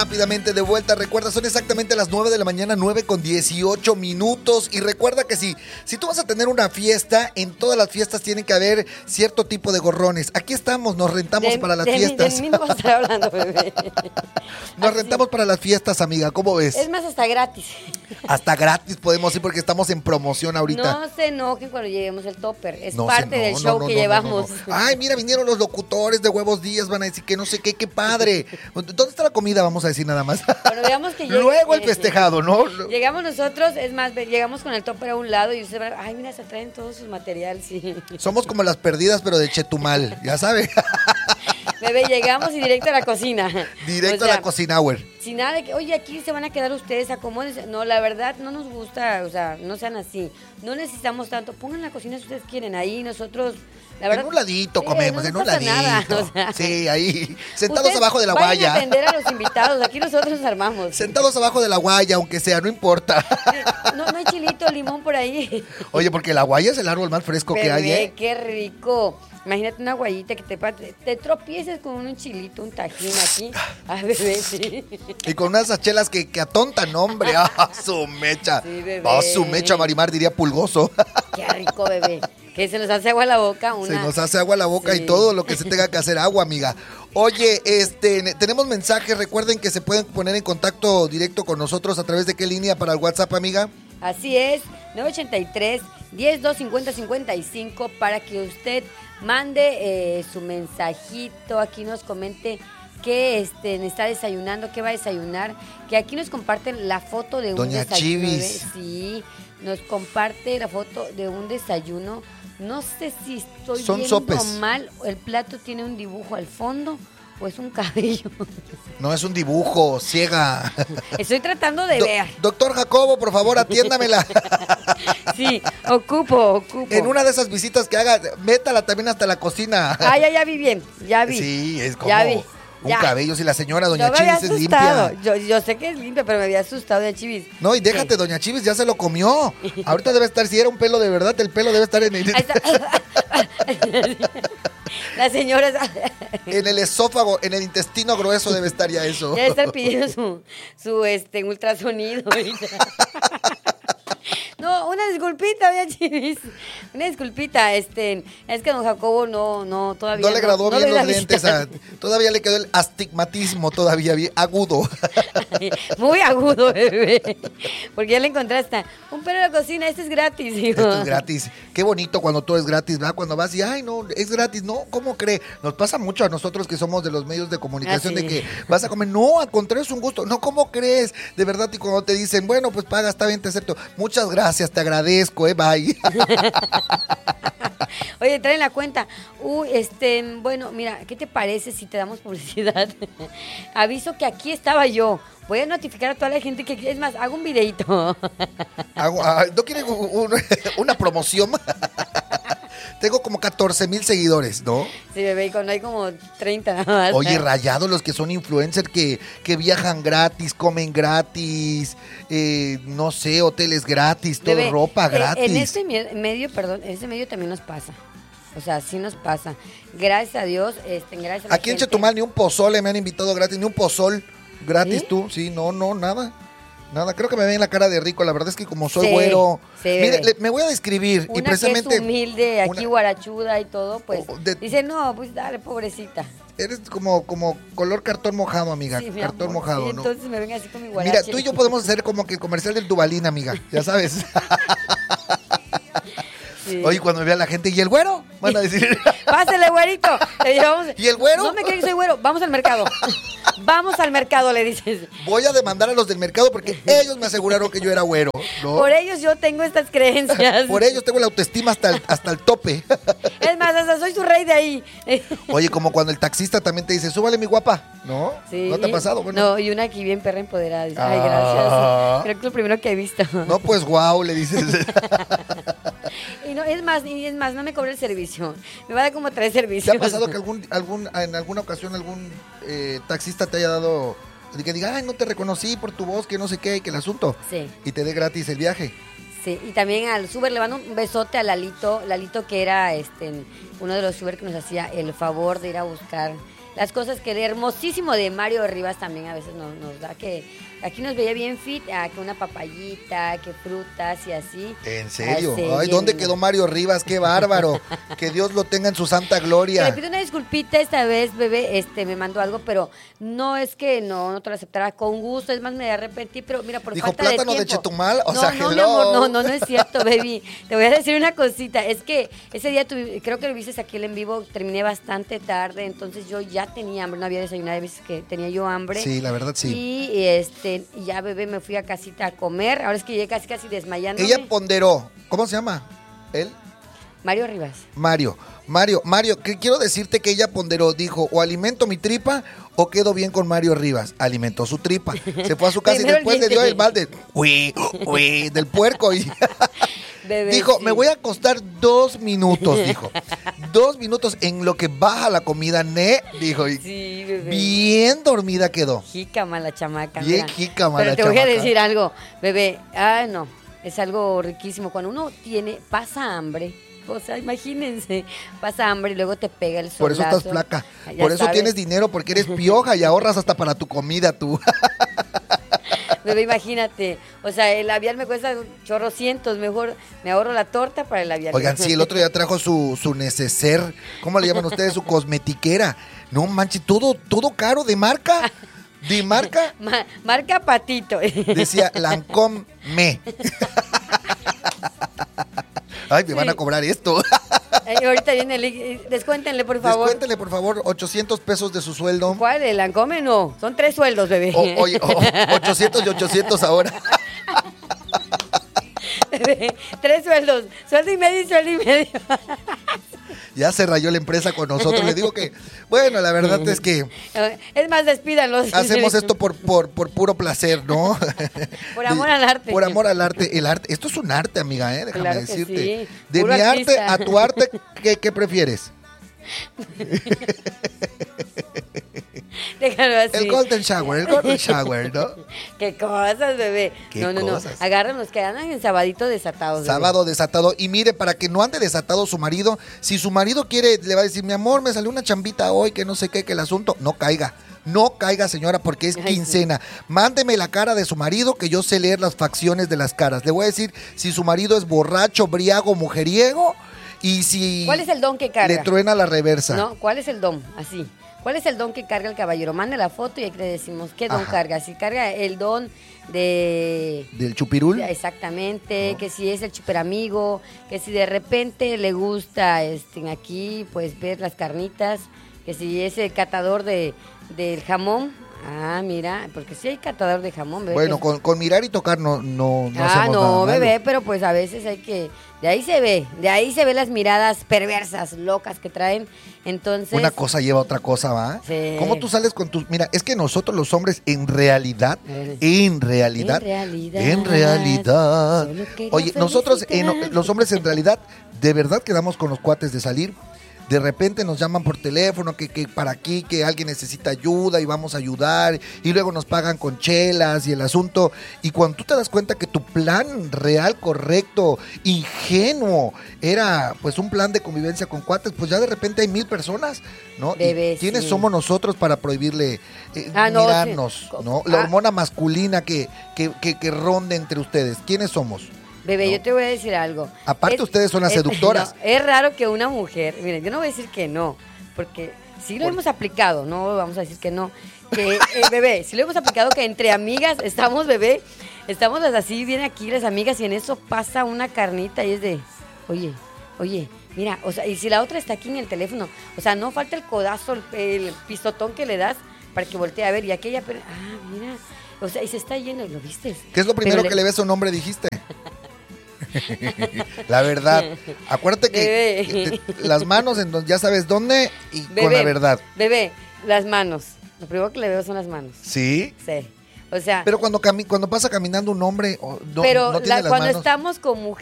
rápidamente de vuelta. Recuerda, son exactamente las 9 de la mañana, 9:18. Y recuerda que si tú vas a tener una fiesta, en todas las fiestas tienen que haber cierto tipo de gorrones. Aquí estamos, nos rentamos para las fiestas. De mí no vas a estar hablando, bebé. Nos rentamos para las fiestas, amiga. ¿Cómo ves? Es más, hasta gratis. Hasta gratis podemos ir porque estamos en promoción ahorita. No se enojen cuando lleguemos el topper. Es parte del show que llevamos. Ay, mira, vinieron los locutores de Huevos Díaz, van a decir que no sé qué padre. ¿Dónde está la comida? Vamos a decir nada más. Bueno, veamos que luego el festejado, ¿no? Llegamos nosotros, es más, llegamos con el topper a un lado y ustedes van, ay, mira, se traen todos sus materiales, sí. Somos como las perdidas, pero de Chetumal, ya sabe. Bebé, llegamos y directo a la cocina. Directo a la cocina, hour. Sin nada de que, oye, aquí se van a quedar ustedes, acomódense. No, la verdad, no nos gusta, o sea, no sean así. No necesitamos tanto. Pongan la cocina si ustedes quieren. Ahí nosotros, la verdad. En un ladito comemos, en un ladito. Nada, o sea, sí, ahí, sentados abajo de la vayan guaya. A atender a los invitados, aquí nosotros nos armamos. Sentados abajo de la guaya, aunque sea, no importa. No hay chilito, limón por ahí. Oye, porque la guaya es el árbol más fresco que hay, ¿eh? Qué rico. Imagínate una guayita que te tropieces con un chilito, un tajín aquí. A bebé, sí. Y con unas achelas que atontan, hombre. ¡Ah, su mecha! Sí, bebé. ¡Ah, su mecha, Marimar! Diría Pulgoso. Qué rico, bebé. Que se nos hace agua la boca. Se nos hace agua la boca, sí. Y todo lo que se tenga que hacer agua, amiga. Oye, tenemos mensajes. Recuerden que se pueden poner en contacto directo con nosotros a través de qué línea para el WhatsApp, amiga. Así es, 983-10-250-55 para que usted mande su mensajito, aquí nos comente qué está desayunando, qué va a desayunar, que aquí nos comparten la foto de un desayuno. Doña Chivis. Sí, nos comparte la foto de un desayuno. No sé si estoy viendo sopes. Mal, el plato tiene un dibujo al fondo. Pues un cabello. No es un dibujo, ciega. Estoy tratando de ver. Doctor Jacobo, por favor, atiéndamela. Sí, ocupo. En una de esas visitas que haga, métala también hasta la cocina. Ah, ya vi bien, ya vi. Sí, es como ya vi, un cabello. Si la señora Doña Chivis es limpia. Yo sé que es limpia, pero me había asustado Doña Chivis. No, y déjate, sí. Doña Chivis ya se lo comió. Ahorita debe estar, si era un pelo de verdad, el pelo debe estar en el... La señora en el esófago, en el intestino grueso debe estar ya eso. Ya debe estar pidiendo su ultrasonido. No, una disculpita, Doña Chivis. Una disculpita, es que don Jacobo no todavía. No le agradó bien los lentes, todavía le quedó el astigmatismo todavía bien agudo. Muy agudo, bebé. Porque ya le encontraste un pelo de la cocina, este es gratis, hijo. Esto es gratis. Qué bonito cuando todo es gratis, ¿verdad? Cuando vas y, ay, no, es gratis, no, ¿cómo cree? Nos pasa mucho a nosotros que somos de los medios de comunicación de que vas a comer, no, al contrario, es un gusto. No, ¿cómo crees? De verdad, y cuando te dicen, bueno, pues paga, está bien, te acepto. Muchas gracias, te agradezco, bye. Oye, traen la cuenta. Bueno, mira, ¿qué te parece si te damos publicidad? Aviso que aquí estaba yo. Voy a notificar a toda la gente que, es más, hago un videito. ¿No quieren una promoción? Tengo como 14,000 seguidores, ¿no? Sí, bebé, y cuando hay como 30 nada más. Oye, rayados los que son influencers que viajan gratis, comen gratis, no sé, hoteles gratis, todo, bebé, ropa gratis. En este medio también nos pasa. O sea, sí nos pasa. Gracias a Dios, gracias a la Aquí en Chetumal ni un pozole me han invitado gratis, ni un pozol gratis. ¿Sí? Tú, sí, no, nada. Nada, creo que me ven la cara de rico, la verdad es que como soy güero. Sí, mire, me voy a describir. Una y precisamente. Que es humilde, aquí guarachuda y todo, pues. Dice, no, pues dale, pobrecita. Eres como color cartón mojado, amiga. Sí, cartón mojado, sí, ¿no? Entonces me ven así con mi guarache. Mira, tú y yo podemos hacer como que el comercial del Dubalín, amiga, ya sabes. Sí. Oye, cuando me vea la gente, ¿y el güero? Van a decir. Pásale, güerito. ¿Y el güero? No me crees que soy güero. Vamos al mercado. Vamos al mercado, le dices. Voy a demandar a los del mercado porque ellos me aseguraron que yo era güero, ¿no? Por ellos yo tengo estas creencias. Por ellos tengo la autoestima hasta el tope. Es más, hasta soy su rey de ahí. Oye, como cuando el taxista también te dice, súbale mi guapa, ¿no? Sí. ¿No te ha pasado? Bueno. No, y una aquí bien perra empoderada. Dice, ay, gracias. Creo que es lo primero que he visto. No, pues guau, le dices. Y no, es más, no me cobre el servicio. Me va a dar como 3 servicios. ¿Te ha pasado que en alguna ocasión algún taxista te haya dado, que diga, ay, no te reconocí por tu voz, que no sé qué, que el asunto? Sí. Y te dé gratis el viaje. Sí, y también al Suber le mando un besote a Lalito que era uno de los Suber que nos hacía el favor de ir a buscar las cosas que el hermosísimo de Mario Rivas también a veces nos da, que aquí nos veía bien fit, que una papayita, que frutas y así. ¿En serio? Así, Ay, ¿dónde quedó Mario Rivas? ¡Qué bárbaro! Que Dios lo tenga en su santa gloria. Le pido una disculpita esta vez, bebé, me mandó algo, pero no es que no te lo aceptara con gusto, es más, me arrepentí, pero mira, por Dijo, falta de tiempo. plátano de Chetumal, o no, sea, no, hello. mi amor, no es cierto, baby. Te voy a decir una cosita, es que ese día creo que lo viste aquí en vivo, terminé bastante tarde, entonces yo ya tenía hambre, no había desayunado, hay veces que tenía yo hambre. Sí, la verdad sí. Y ya, bebé, me fui a casita a comer, ahora es que llegué casi desmayándome. Ella ponderó, ¿cómo se llama? ¿Él? Mario Rivas. Mario, que quiero decirte que ella ponderó, dijo, o alimento mi tripa o quedo bien con Mario Rivas. Alimentó su tripa, se fue a su casa y después le dio el balde, del puerco y Bebé, dijo, sí. me voy a acostar 2 minutos, dijo. 2 minutos en lo que baja la comida, dijo. Y Sí, bebé. bien dormida quedó. Jícama la chamaca. Bien mira. jícama Pero la te voy a chamaca. decir algo, bebé. No, es algo riquísimo. Cuando uno pasa hambre, o sea, imagínense, pasa hambre y luego te pega el solazo. Por eso estás flaca. Ya Por eso sabes. tienes dinero, porque eres pioja y ahorras hasta para tu comida, tú. Bebé, imagínate. O sea, el labial me cuesta chorrocientos. Mejor me ahorro la torta para el labial. Oigan, sí, el otro día trajo su neceser. ¿Cómo le llaman ustedes? Su cosmetiquera. No manches, todo caro, de marca. De marca. Marca Patito. Decía Lancome. Ay, me van a cobrar esto. Ahorita viene descuéntenle, por favor. Descuéntenle, por favor, 800 pesos de su sueldo. ¿Cuál? ¿El Lancome? No, son 3 sueldos, bebé. Oye, 800 y 800 ahora. Bebé, 3 sueldos. Sueldo y medio y sueldo y medio. Ya se rayó la empresa con nosotros. Le digo que, bueno, la verdad es que Es más, despídanlos. hacemos esto por puro placer, ¿no? Por amor al arte. Por amor al arte. El arte, esto es un arte, amiga, déjame Claro que decirte. sí. De Puro mi arte artista. a tu arte, ¿qué prefieres? Déjalo así. El golden shower, ¿no? Qué cosas, bebé. ¿Qué no. cosas? Agarran los que andan en sabadito desatados. bebé. Sábado desatado. Y mire, para que no ande desatado su marido, si su marido quiere, le va a decir, mi amor, me salió una chambita hoy, que no sé qué, que el asunto, no caiga. No caiga, señora, porque es Ay, quincena. Mándeme la cara de su marido, que yo sé leer las facciones de las caras. Le voy a decir si su marido es borracho, briago, mujeriego, y si ¿Cuál es el don que carga? le truena la reversa. No, ¿cuál es el don? Así. ¿Cuál es el don que carga el caballero? Mande la foto y ahí le decimos qué don Ajá. carga. Si carga el don de... ¿Del chupirul? Exactamente, No. que si es el superamigo, que si de repente le gusta aquí pues ver las carnitas, que si es el catador del jamón. Mira, porque si hay catador de jamón, bebé. Bueno, con mirar y tocar no hacemos nada No, malo. bebé, pero pues a veces hay que... de ahí se ve las miradas perversas, locas que traen. Entonces... Una cosa lleva a otra cosa, ¿va? Sí. ¿Cómo tú sales con tus...? Mira, es que nosotros los hombres en realidad, solo quería oye, nosotros felicitar. los hombres en realidad, de verdad quedamos con los cuates de salir. De repente nos llaman por teléfono que para aquí, que alguien necesita ayuda y vamos a ayudar, y luego nos pagan con chelas y el asunto. Y cuando tú te das cuenta que tu plan real, correcto, ingenuo, era pues un plan de convivencia con cuates, pues ya de repente hay 1000 personas, ¿no? Bebé, ¿Y quiénes sí. somos nosotros para prohibirle No, mirarnos, sí. ¿no? La hormona masculina que ronde entre ustedes. ¿Quiénes somos? Bebé, No. yo te voy a decir algo. Aparte, ustedes son las seductoras. No, es raro que una mujer, miren, yo no voy a decir que no, porque sí lo hemos aplicado, no vamos a decir que no. Que, bebé, sí lo hemos aplicado, que entre amigas estamos, bebé, estamos las así, vienen aquí las amigas y en eso pasa una carnita y es de, oye, mira, o sea, y si la otra está aquí en el teléfono, o sea, no falta el codazo, el pisotón que le das para que voltee a ver y aquella, mira, o sea, y se está yendo, ¿lo viste? ¿Qué es lo primero Pero que le ves a un hombre, dijiste? La verdad. Acuérdate Bebé. que las manos en donde ya sabes dónde y con Bebé, la verdad. Bebé, las manos. Lo primero que le veo son las manos. ¿Sí? Sí. O sea, Pero cuando pasa caminando un hombre, no pero tiene las cuando manos. estamos con